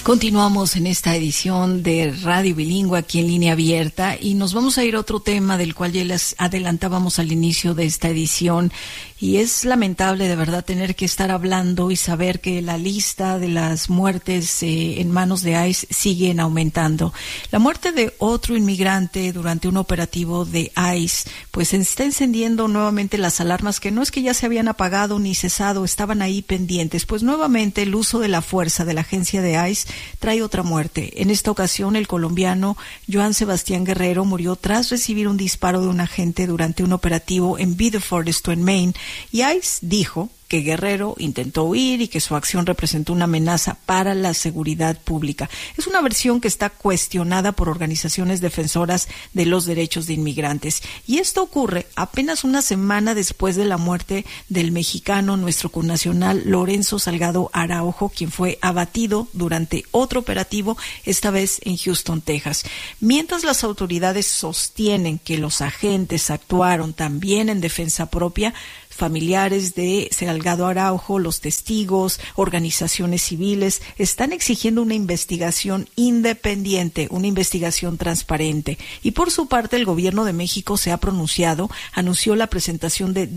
Continuamos en esta edición de Radio Bilingüe aquí en Línea Abierta y nos vamos a ir a otro tema del cual ya les adelantábamos al inicio de esta edición, y es lamentable de verdad tener que estar hablando y saber que la lista de las muertes en manos de ICE siguen aumentando. La muerte de otro inmigrante durante un operativo de ICE pues está encendiendo nuevamente las alarmas, que no es que ya se habían apagado ni cesado, estaban ahí pendientes. Pues nuevamente el uso de la fuerza de la agencia de ICE trae otra muerte. En esta ocasión, el colombiano Joan Sebastián Guerrero murió tras recibir un disparo de un agente durante un operativo en Biddeford, esto en Maine, y ICE dijo que Guerrero intentó huir y que su acción representó una amenaza para la seguridad pública. Es una versión que está cuestionada por organizaciones defensoras de los derechos de inmigrantes. Y esto ocurre apenas una semana después de la muerte del mexicano, nuestro connacional Lorenzo Salgado Araujo, quien fue abatido durante otro operativo, esta vez en Houston, Texas. Mientras las autoridades sostienen que los agentes actuaron también en defensa propia, familiares de Salgado Araujo, los testigos, organizaciones civiles están exigiendo una investigación independiente, una investigación transparente. Y por su parte, el gobierno de México se ha pronunciado, anunció la presentación de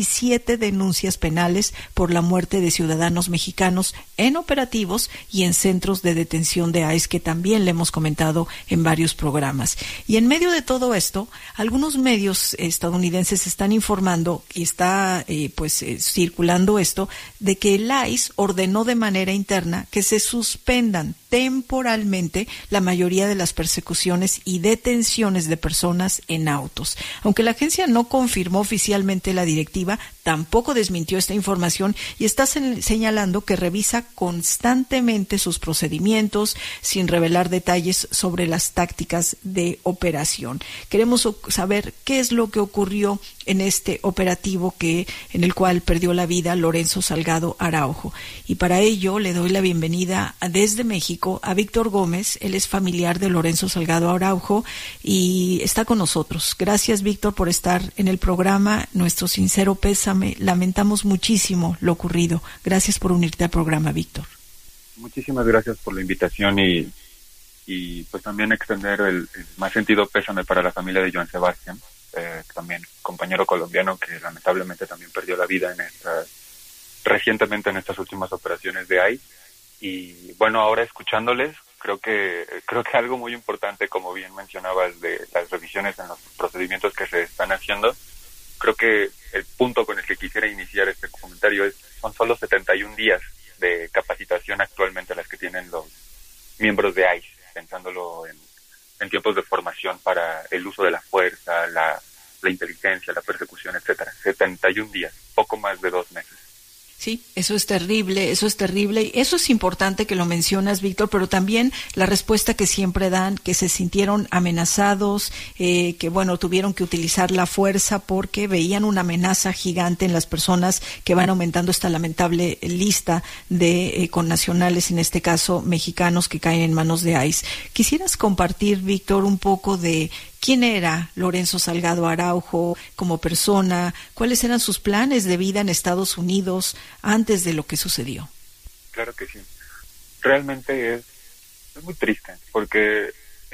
17 denuncias penales por la muerte de ciudadanos mexicanos en operativos y en centros de detención de ICE, que también le hemos comentado en varios programas. Y en medio de todo esto, algunos medios estadounidenses están informando y está circulando esto, de que el ICE ordenó de manera interna que se suspendan temporalmente la mayoría de las persecuciones y detenciones de personas en autos. Aunque la agencia no confirmó oficialmente la directiva, tampoco desmintió esta información y está señalando que revisa constantemente sus procedimientos sin revelar detalles sobre las tácticas de operación. Queremos saber qué es lo que ocurrió en este operativo en el cual perdió la vida Lorenzo Salgado Araujo. Y para ello le doy la bienvenida desde México a Víctor Gómez. Él es familiar de Lorenzo Salgado Araujo y está con nosotros. Gracias, Víctor, por estar en el programa. Nuestro sincero pésame. Lamentamos muchísimo lo ocurrido. Gracias por unirte al programa, Víctor. Muchísimas gracias por la invitación y pues también extender el más sentido pésame para la familia de Joan Sebastián, también compañero colombiano que lamentablemente también perdió la vida recientemente en estas últimas operaciones de ICE. Y bueno, ahora escuchándoles, creo que algo muy importante, como bien mencionabas, de las revisiones en los procedimientos que se están haciendo, creo que el punto con el que quisiera iniciar este comentario son solo 71 días de capacitación actualmente las que tienen los miembros de ICE, pensándolo en tiempos de formación para el uso de la fuerza, la inteligencia, la persecución, etcétera. 71 días, poco más de 2 meses. Sí, eso es terrible, y eso es importante que lo mencionas, Víctor, pero también la respuesta que siempre dan, que se sintieron amenazados, que tuvieron que utilizar la fuerza porque veían una amenaza gigante en las personas que van aumentando esta lamentable lista de connacionales, en este caso mexicanos, que caen en manos de ICE. ¿Quisieras compartir, Víctor, un poco de quién era Lorenzo Salgado Araujo como persona? ¿Cuáles eran sus planes de vida en Estados Unidos antes de lo que sucedió? Claro que sí. Realmente es muy triste, porque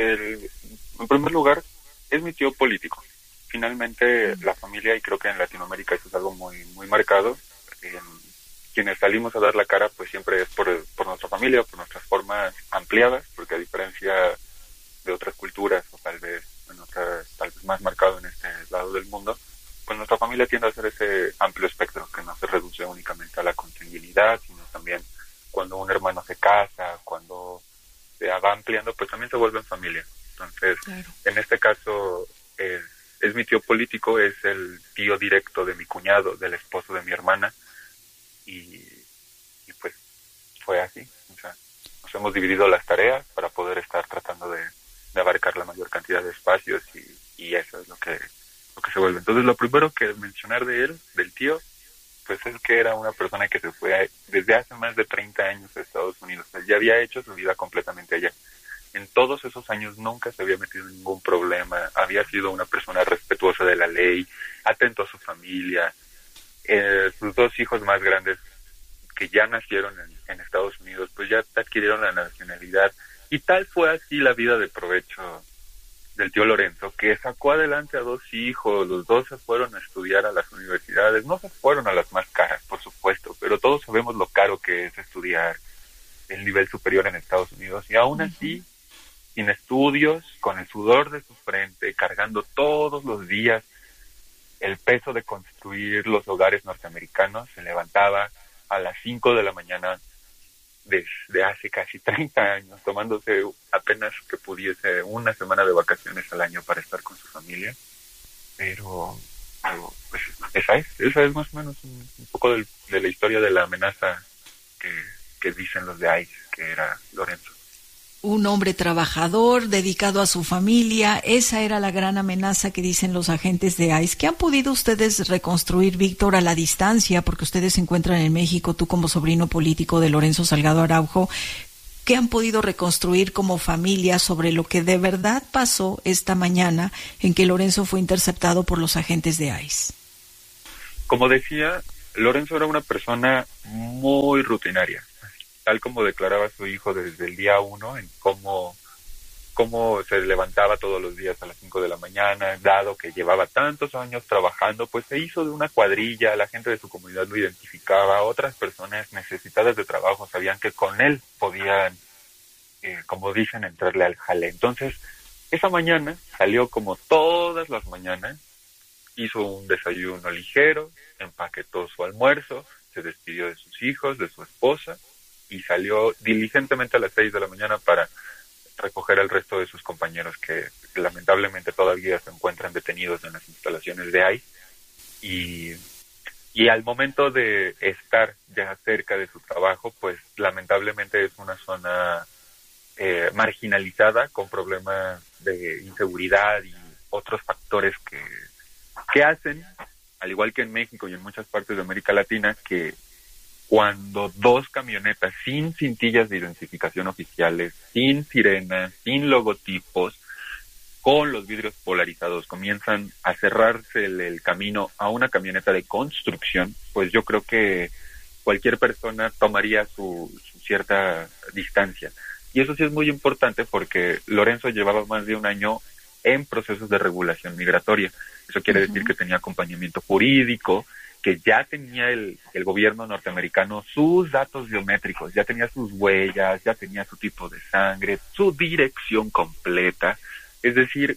en primer lugar es mi tío político. Finalmente la familia, y creo que en Latinoamérica eso es algo muy, muy marcado, quienes salimos a dar la cara pues siempre es por nuestra familia, por nuestras formas ampliadas, porque a diferencia de otras culturas o tal vez más marcado en este lado del mundo, pues nuestra familia tiende a ser ese amplio espectro que no se reduce únicamente a la consanguinidad, sino también cuando un hermano se casa, cuando se va ampliando, pues también se vuelven familia. Entonces, claro. En este caso es mi tío político, es el tío directo de mi cuñado, del esposo de mi hermana, y pues fue así. O sea, nos hemos dividido las tareas para poder estar tratando de abarcar la mayor cantidad de espacios y eso es lo que se vuelve. Entonces, lo primero que mencionar de él, del tío, pues es que era una persona que se fue desde hace más de 30 años a Estados Unidos. Él ya había hecho su vida completamente allá. En todos esos años nunca se había metido en ningún problema, había sido una persona respetuosa de la ley, atento a su familia. Sus 2 hijos más grandes, que ya nacieron en Estados Unidos, pues ya adquirieron la nacionalidad. Y tal fue así la vida de provecho del tío Lorenzo, que sacó adelante a 2 hijos, los 2 se fueron a estudiar a las universidades, no se fueron a las más caras, por supuesto, pero todos sabemos lo caro que es estudiar el nivel superior en Estados Unidos, y aún así, sin estudios, con el sudor de su frente, cargando todos los días el peso de construir los hogares norteamericanos, se levantaba a las 5 de la mañana desde hace casi 30 años, tomándose apenas que pudiese una semana de vacaciones al año para estar con su familia. Pero pues, esa es más o menos un poco de la historia de la amenaza que dicen los de ICE, que era Lorenzo. Un hombre trabajador, dedicado a su familia, esa era la gran amenaza que dicen los agentes de ICE. ¿Qué han podido ustedes reconstruir, Víctor, a la distancia? Porque ustedes se encuentran en México, tú como sobrino político de Lorenzo Salgado Araujo. ¿Qué han podido reconstruir como familia sobre lo que de verdad pasó esta mañana en que Lorenzo fue interceptado por los agentes de ICE? Como decía, Lorenzo era una persona muy rutinaria, tal como declaraba su hijo desde el día 1, en cómo se levantaba todos los días a las 5 de la mañana, dado que llevaba tantos años trabajando, pues se hizo de una cuadrilla, la gente de su comunidad lo identificaba, otras personas necesitadas de trabajo sabían que con él podían, como dicen, entrarle al jale. Entonces, esa mañana salió como todas las mañanas, hizo un desayuno ligero, empaquetó su almuerzo, se despidió de sus hijos, de su esposa, y salió diligentemente a las 6 de la mañana para recoger al resto de sus compañeros que lamentablemente todavía se encuentran detenidos en las instalaciones de ICE. Y al momento de estar ya cerca de su trabajo, pues lamentablemente es una zona marginalizada, con problemas de inseguridad y otros factores que hacen, al igual que en México y en muchas partes de América Latina, que cuando 2 camionetas sin cintillas de identificación oficiales, sin sirenas, sin logotipos, con los vidrios polarizados, comienzan a cerrarse el camino a una camioneta de construcción, pues yo creo que cualquier persona tomaría su cierta distancia. Y eso sí es muy importante porque Lorenzo llevaba más de un año en procesos de regulación migratoria. Eso quiere decir que tenía acompañamiento jurídico, que ya tenía el gobierno norteamericano sus datos biométricos, ya tenía sus huellas, ya tenía su tipo de sangre, su dirección completa. Es decir,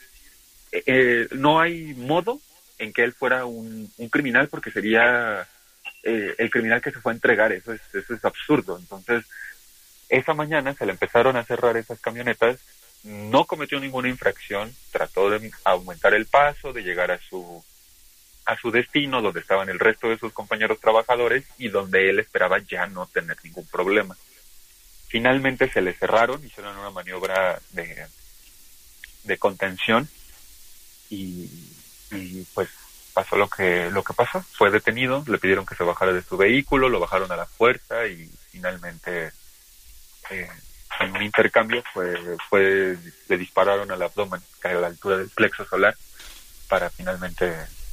no hay modo en que él fuera un criminal, porque sería el criminal que se fue a entregar. Eso es absurdo. Entonces, esa mañana se le empezaron a cerrar esas camionetas, no cometió ninguna infracción, trató de aumentar el paso, de llegar a su destino, donde estaban el resto de sus compañeros trabajadores y donde él esperaba ya no tener ningún problema. Finalmente se le cerraron, hicieron una maniobra de contención y pues pasó lo que pasó. Fue detenido, le pidieron que se bajara de su vehículo, lo bajaron a la fuerza y finalmente en un intercambio le dispararon al abdomen, que a la altura del plexo solar, para finalmente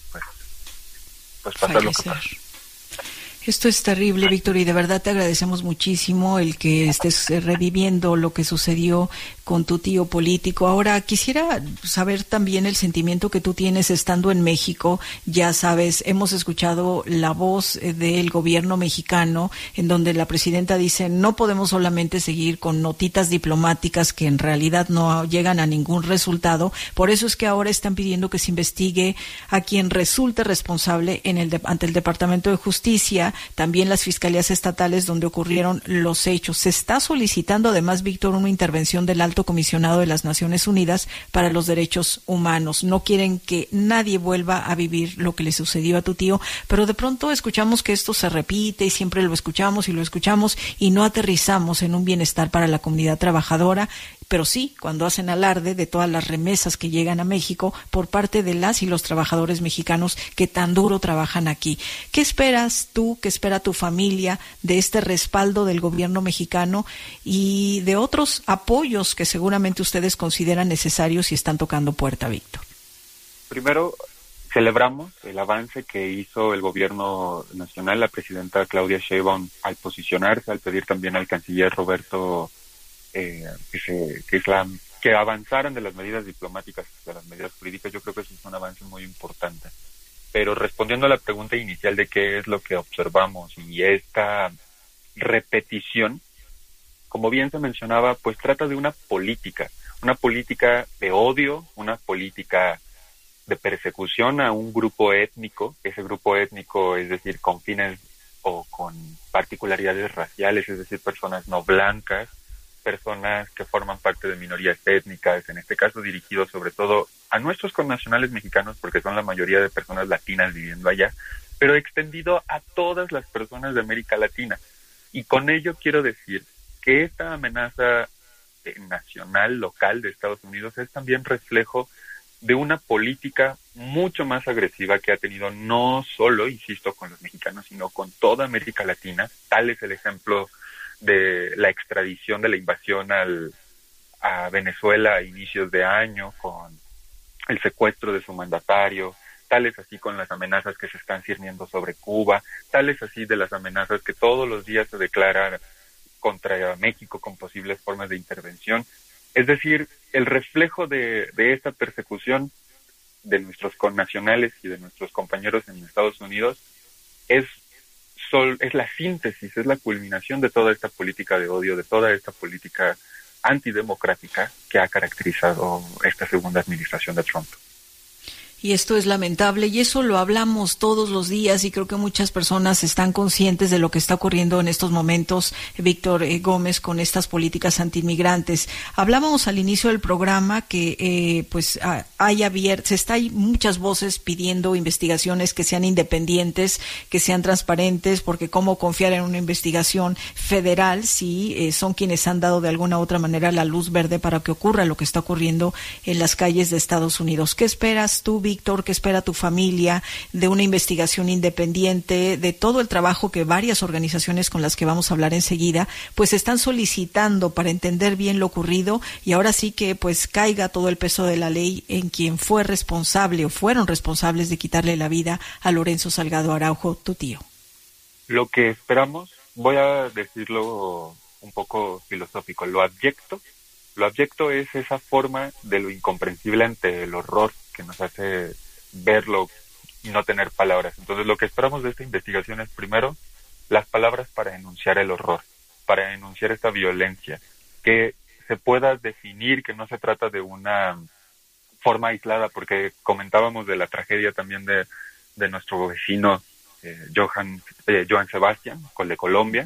pues pasar lo que pasó. Esto es terrible, Víctor, y de verdad te agradecemos muchísimo el que estés reviviendo lo que sucedió con tu tío político. Ahora, quisiera saber también el sentimiento que tú tienes estando en México. Ya sabes, hemos escuchado la voz del gobierno mexicano, en donde la presidenta dice, no podemos solamente seguir con notitas diplomáticas que en realidad no llegan a ningún resultado. Por eso es que ahora están pidiendo que se investigue a quien resulte responsable ante el Departamento de Justicia, también las fiscalías estatales donde ocurrieron los hechos. Se está solicitando además, Víctor, una intervención del Alto Comisionado de las Naciones Unidas para los Derechos Humanos. No quieren que nadie vuelva a vivir lo que le sucedió a tu tío, pero de pronto escuchamos que esto se repite y siempre lo escuchamos y no aterrizamos en un bienestar para la comunidad trabajadora. Pero sí, cuando hacen alarde de todas las remesas que llegan a México por parte de las y los trabajadores mexicanos que tan duro trabajan aquí. ¿Qué esperas tú, qué espera tu familia de este respaldo del gobierno mexicano y de otros apoyos que seguramente ustedes consideran necesarios y están tocando puerta, Víctor? Primero, Celebramos el avance que hizo el gobierno nacional, la presidenta Claudia Sheinbaum, al posicionarse, al pedir también al canciller Roberto que avanzaran de las medidas diplomáticas a las medidas jurídicas. Yo creo que eso es un avance muy importante. Pero respondiendo a la pregunta inicial de qué es lo que observamos y esta repetición, como bien se mencionaba, pues trata de una política de odio, una política de persecución a un grupo étnico. Ese grupo étnico, es decir, con fines o con particularidades raciales, es decir, personas no blancas, personas que forman parte de minorías étnicas, en este caso dirigidos sobre todo a nuestros connacionales mexicanos, porque son la mayoría de personas latinas viviendo allá, pero extendido a todas las personas de América Latina. Y con ello quiero decir que esta amenaza nacional, local de Estados Unidos es también reflejo de una política mucho más agresiva que ha tenido no solo, insisto, con los mexicanos, sino con toda América Latina. Tal es el ejemplo de la extradición de la invasión a Venezuela a inicios de año, con el secuestro de su mandatario, tal es así con las amenazas que se están cierne sobre Cuba, tal es así de las amenazas que todos los días se declaran contra México con posibles formas de intervención. Es decir, el reflejo de esta persecución de nuestros connacionales y de nuestros compañeros en Estados Unidos es la síntesis, es la culminación de toda esta política de odio, de toda esta política antidemocrática que ha caracterizado esta segunda administración de Trump. Y esto es lamentable, y eso lo hablamos todos los días, y creo que muchas personas están conscientes de lo que está ocurriendo en estos momentos, Víctor Gómez, con estas políticas antiinmigrantes. Hablábamos al inicio del programa que hay muchas voces pidiendo investigaciones que sean independientes, que sean transparentes, porque cómo confiar en una investigación federal si son quienes han dado de alguna u otra manera la luz verde para que ocurra lo que está ocurriendo en las calles de Estados Unidos. ¿Qué esperas tú, Víctor? ¿Qué espera tu familia de una investigación independiente, de todo el trabajo que varias organizaciones con las que vamos a hablar enseguida, pues están solicitando para entender bien lo ocurrido, y ahora sí que pues caiga todo el peso de la ley en quien fue responsable o fueron responsables de quitarle la vida a Lorenzo Salgado Araujo, tu tío? Lo que esperamos, voy a decirlo un poco filosófico, lo abyecto es esa forma de lo incomprensible ante el horror que nos hace verlo y no tener palabras. Entonces lo que esperamos de esta investigación es primero las palabras para denunciar el horror, para denunciar esta violencia, que se pueda definir que no se trata de una forma aislada, porque comentábamos de la tragedia también de nuestro vecino Johann Sebastián, de Colombia.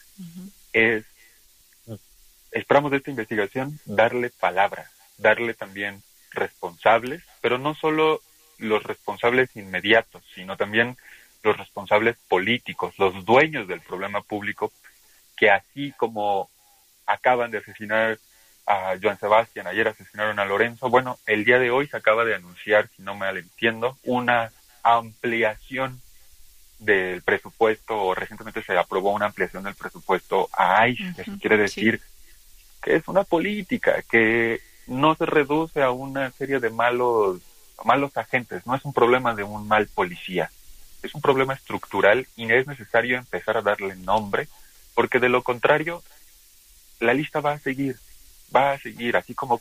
Esperamos de esta investigación darle palabras, darle también responsables, pero no solo los responsables inmediatos, sino también los responsables políticos, los dueños del problema público, que así como acaban de asesinar a Johann Sebastián, ayer asesinaron a Lorenzo, bueno, el día de hoy se acaba de anunciar, si no mal entiendo, una ampliación del presupuesto, o recientemente se aprobó una ampliación del presupuesto a ICE. Eso quiere decir que es una política que no se reduce a una serie de malos agentes, no es un problema de un mal policía, es un problema estructural y es necesario empezar a darle nombre, porque de lo contrario la lista va a seguir, así como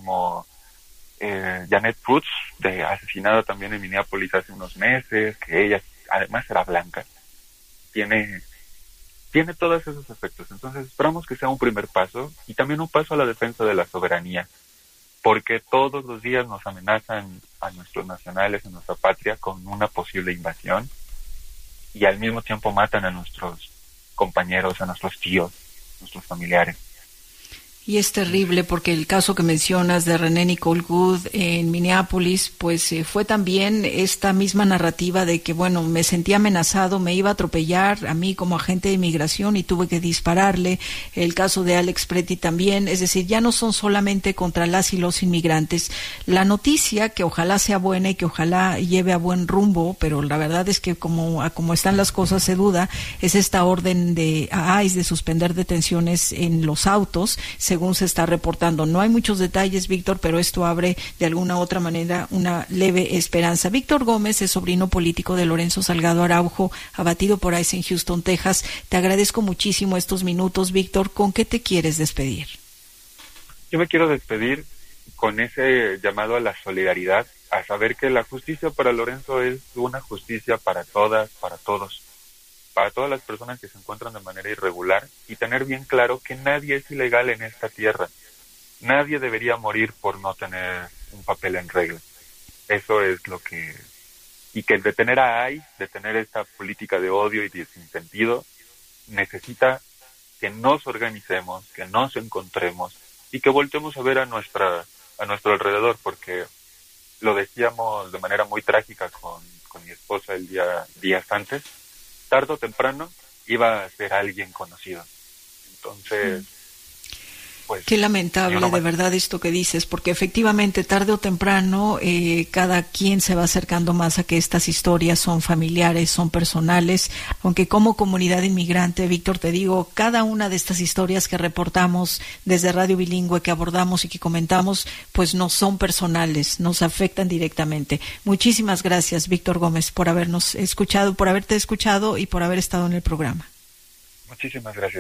Janet Putz, asesinada también en Minneapolis hace unos meses, que ella además era blanca, tiene todos esos efectos. Entonces esperamos que sea un primer paso y también un paso a la defensa de la soberanía, porque todos los días nos amenazan a nuestros nacionales, a nuestra patria, con una posible invasión, y al mismo tiempo matan a nuestros compañeros, a nuestros tíos, nuestros familiares. Y es terrible porque el caso que mencionas de René Nicole Goode en Minneapolis, pues fue también esta misma narrativa de que, bueno, me sentí amenazado, me iba a atropellar a mí como agente de inmigración y tuve que dispararle. El caso de Alex Pretty también, es decir, ya no son solamente contra las y los inmigrantes. La noticia, que ojalá sea buena y que ojalá lleve a buen rumbo, pero la verdad es que como están las cosas se duda, es esta orden a ICE de suspender detenciones en los autos. Se según se está reportando. No hay muchos detalles, Víctor, pero esto abre de alguna u otra manera una leve esperanza. Víctor Gómez es sobrino político de Lorenzo Salgado Araujo, abatido por ICE en Houston, Texas. Te agradezco muchísimo estos minutos, Víctor. ¿Con qué te quieres despedir? Yo me quiero despedir con ese llamado a la solidaridad, a saber que la justicia para Lorenzo es una justicia para todas, para todos, para todas las personas que se encuentran de manera irregular, y tener bien claro que nadie es ilegal en esta tierra. Nadie debería morir por no tener un papel en regla. Eso es lo que... Y que el detener a ICE, detener esta política de odio y de sinsentido, necesita que nos organicemos, que nos encontremos y que voltemos a ver a nuestro alrededor, porque lo decíamos de manera muy trágica con mi esposa días antes, tarde o temprano iba a ser alguien conocido. Entonces, pues... Qué lamentable, de verdad, esto que dices, porque efectivamente, tarde o temprano, cada quien se va acercando más a que estas historias son familiares, son personales, aunque como comunidad inmigrante, Víctor, te digo, cada una de estas historias que reportamos desde Radio Bilingüe, que abordamos y que comentamos, pues no son personales, nos afectan directamente. Muchísimas gracias, Víctor Gómez, por habernos escuchado, por haberte escuchado y por haber estado en el programa. Muchísimas gracias.